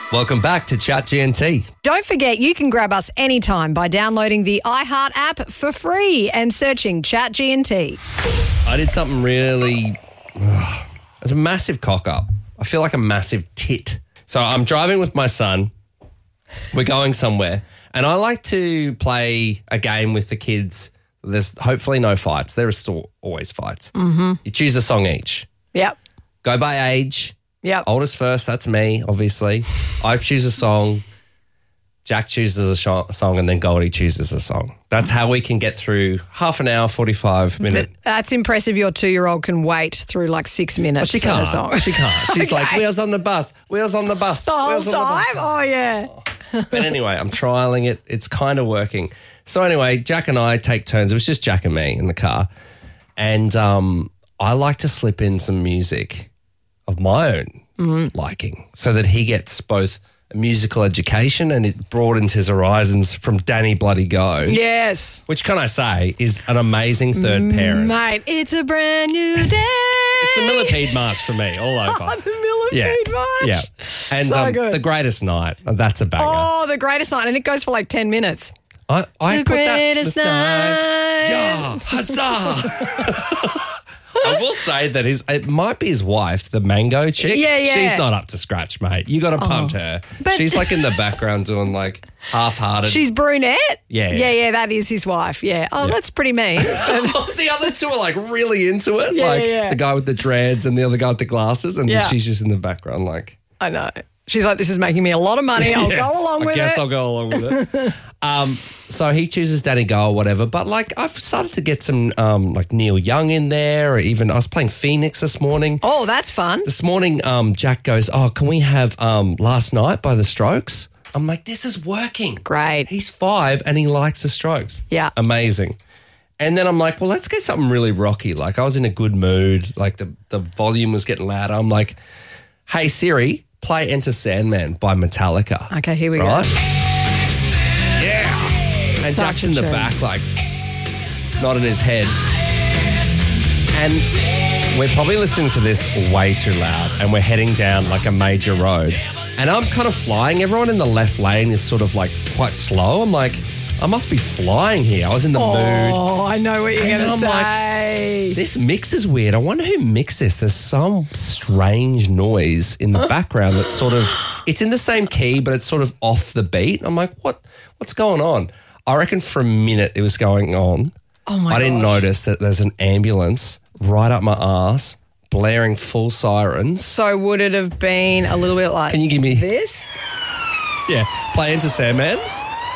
Welcome back to Chat GNT. Don't forget, you can grab us anytime by downloading the iHeart app for free and searching Chat GNT. I did something really... It's a massive cock-up. I feel like a massive tit. So I'm driving with my son. We're going somewhere. And I like to play a game with the kids. There's hopefully no fights. There are still always fights. Mm-hmm. You choose a song each. Yep. Go by age. Yep. Oldest first, that's me, obviously. I choose a song. Jack chooses a song, and then Goldie chooses a song. That's how we can get through half an hour, 45 minutes. That's impressive. Your 2-year-old can wait through like 6 minutes. She for the can't. song. She can't. She's Okay. like, wheels on the bus, wheels on the bus. The whole wheels on the time? bus. Oh, yeah. But anyway, I'm trialing it. It's kind of working. So anyway, Jack and I take turns. It was just Jack and me in the car. And I like to slip in some music of my own liking so that he gets both a musical education and it broadens his horizons from Danny Bloody Go. Yes. Which, can I say, is an amazing third parent. Mate, it's a brand new day. It's the Millipede March for me, all over. Oh, the Millipede March. Yeah. And So good. The Greatest Night, that's a banger. Oh, the greatest night. And it goes for like 10 minutes. I The put that greatest night. Yeah, huzzah. I will say that it might be his wife, the mango chick. Yeah. She's not up to scratch, mate. You got to punt her. But- She's like in the background doing like half-hearted. She's brunette? Yeah. Yeah, that is his wife. Yeah. Oh, that's pretty mean. The other two are like really into it. Yeah, like yeah. the guy with the dreads and the other guy with the glasses. And Yeah. she's just in the background like... I know. She's like, this is making me a lot of money. I'll Yeah, go along with it. I guess I'll go along with it. So he chooses Danny Go or whatever. But like I've started to get some like Neil Young in there, or even I was playing Phoenix this morning. Oh, that's fun. This morning, Jack goes, "Oh, can we have Last Night by The Strokes?" I'm like, "This is working." Great. He's 5 and he likes The Strokes. Yeah. Amazing. And then I'm like, well, let's get something really rocky. Like I was in a good mood. Like the volume was getting louder. I'm like, hey, Siri, play Enter Sandman by Metallica. Okay, here we Right? go. Yeah. And Such Jack's a in the tune. back, like, nodding his head. And we're probably listening to this way too loud, and we're heading down like a major road. And I'm kind of flying. Everyone in the left lane is sort of like quite slow. I'm like, I must be flying here. I was in the mood. Oh, I know what you're And going to I'm like, say. This mix is weird. I wonder who mixed this. There's some strange noise in the background that's sort of, it's in the same key, but it's sort of off the beat. I'm like, what's going on? I reckon for a minute it was going on. Oh my I didn't gosh. notice that there's an ambulance right up my ass, blaring full sirens. So would it have been a little bit like Can you give me, this? yeah, play Enter Sandman?